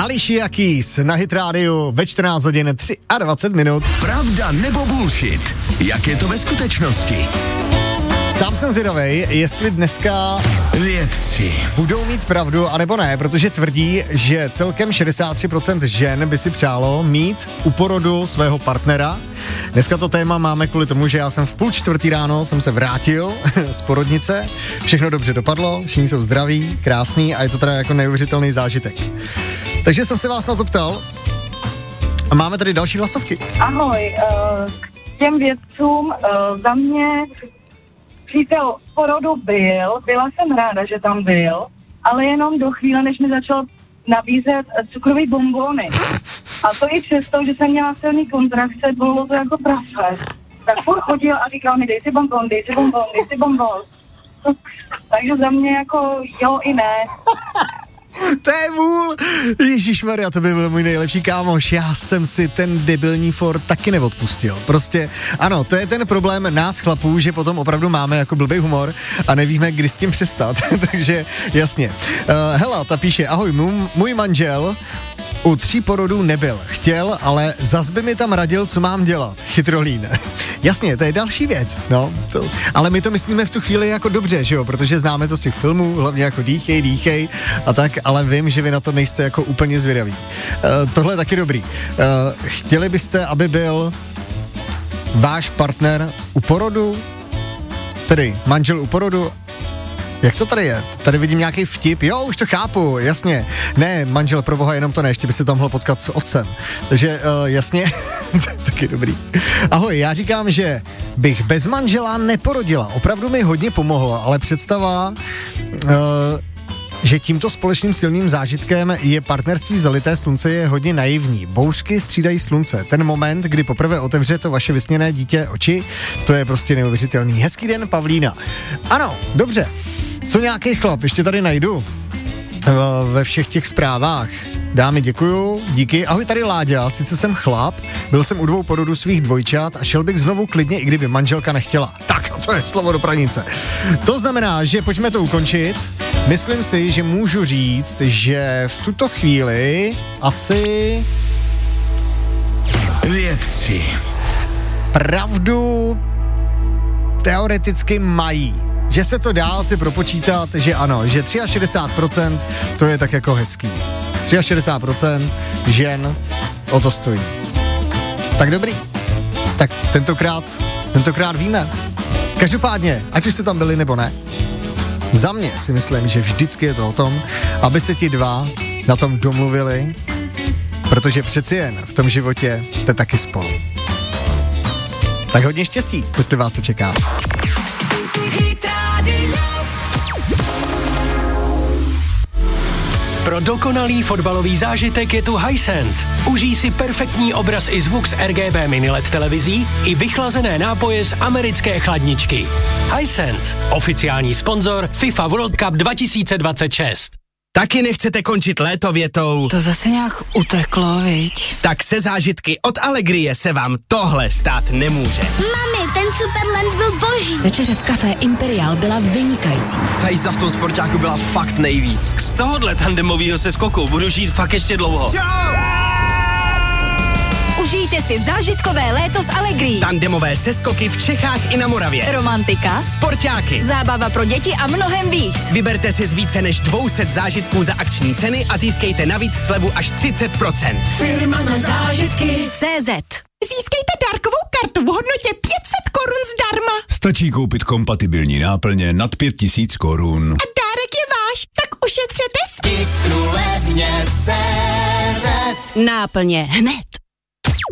Alicia Keys na Hit rádiu ve 14 hodin 23 minut. Pravda nebo bullshit? Jak je to ve skutečnosti? Sám jsem zvědavej, jestli dneska vědci budou mít pravdu, anebo ne, protože tvrdí, že celkem 63% žen by si přálo mít u porodu svého partnera. Dneska to téma máme kvůli tomu, že já jsem v 3:30 ráno jsem se vrátil z porodnice, všechno dobře dopadlo, všichni jsou zdraví, krásný a je to teda jako neuvěřitelný zážitek. Takže jsem se vás na to ptal a máme tady další hlasovky. Ahoj, k těm vědcům za mě přítel porodu byla jsem ráda, že tam byl, ale jenom do chvíle, než mi začal nabízet cukrový bonbony. A to i přesto, že jsem měla silný kontrakce, bylo to jako prase. Tak furt chodil a říkal mi, dej si bonbon, dej si bonbon, dej si bonbon. Takže za mě jako jo i ne. To je vůl! Ježišmarja, to by byl můj nejlepší kámoš. Já jsem si ten debilní Ford taky neodpustil. Prostě, ano, to je ten problém nás chlapů, že potom opravdu máme jako blbý humor a nevíme, kdy s tím přestat. Takže jasně. Hela, ta píše, ahoj, můj manžel u 3 porodů nebyl. Chtěl, ale zas by mi tam radil, co mám dělat. Chytrolín. Jasně, to je další věc, no. Ale my to myslíme v tu chvíli jako dobře, že jo, protože známe to z těch filmů, hlavně jako dýchej a tak, ale vím, že vy na to nejste jako úplně zvědaví. Tohle je taky dobrý. Chtěli byste, aby byl váš partner u porodu? Tedy manžel u porodu? Jak to tady je? Tady vidím nějaký vtip. Jo, už to chápu, jasně. Ne, manžel pro boha, jenom to ne, ještě by se tam mohl potkat s otcem. Takže jasně, taky dobrý. Ahoj, já říkám, že bych bez manžela neporodila. Opravdu mi hodně pomohlo, ale představa, že tímto společným silným zážitkem je partnerství zalité slunce, je hodně naivní. Bouřky střídají slunce. Ten moment, kdy poprvé otevře to vaše vysněné dítě oči, to je prostě neuvěřitelný. Hezký den, Pavlína. Ano, dobře. Co nějaký chlap? Ještě tady najdu ve všech těch zprávách. Dámy, děkuju, díky. Ahoj, tady Láďa, sice jsem chlap, byl jsem u 2 porodů svých dvojčat a šel bych znovu klidně, i kdyby manželka nechtěla. Tak, to je slovo do pranice. To znamená, že pojďme to ukončit. Myslím si, že můžu říct, že v tuto chvíli asi vědci pravdu teoreticky mají. Že se to dá si propočítat, že ano, že 63% to je tak jako hezký. 63% žen o to stojí. Tak dobrý. Tak tentokrát víme. Každopádně, ať už jste tam byli nebo ne, za mě si myslím, že vždycky je to o tom, aby se ti dva na tom domluvili, protože přeci jen v tom životě jste taky spolu. Tak hodně štěstí, jestli vás to čeká. Pro dokonalý fotbalový zážitek je tu Hisense. Užij si perfektní obraz i zvuk z RGB mini LED televizí i vychlazené nápoje z americké chladničky. Hisense, oficiální sponzor FIFA World Cup 2026. Taky nechcete končit léto větou? To zase nějak uteklo, viď? Tak se zážitky od Allegrie se vám tohle stát nemůže. Mami, ten Superland byl boží. Večeře v kafé Imperial byla vynikající. Ta jízda v tom sportáku byla fakt nejvíc. Z tohohle tandemovýho seskoku budu žít fakt ještě dlouho. Užijte si zážitkové léto s Allegrií. Tandemové seskoky v Čechách i na Moravě. Romantika, Sportáky, zábava pro děti a mnohem víc. Vyberte si z více než 200 zážitků za akční ceny a získejte navíc slevu až 30%. Firma na zážitky CZ. Získejte dárkovou kartu v hodnotě 500 korun zdarma. Stačí koupit kompatibilní náplně nad 5000 korun. A dárek je váš, tak ušetřete Náplně hned.